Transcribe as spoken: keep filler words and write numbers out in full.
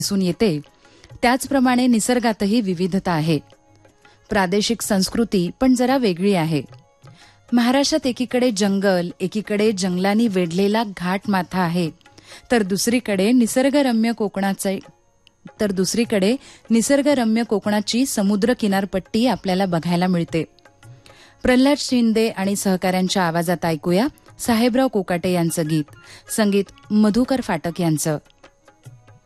दिसून येते त्याचप्रमाणे निसर्गातही विविधता आहे. प्रादेशिक संस्कृती पण जरा वेगळी आहे. महाराष्ट्रात एकीकडे जंगल, एकीकडे जंगलांनी वेढलेला घाट माथा आहे, तर दुसरीकडे निसर्गरम्य कोकणाचे तर दुसरीकडे निसर्गरम्य कोकणाची समुद्र किनारपट्टी आपल्याला बघायला मिळते. प्रल्हाद शिंदे आणि सहकाऱ्यांच्या आवाजात ऐकूया साहेबराव कोकाटे यांचं गीत, संगीत मधुकर फाटक यांचं.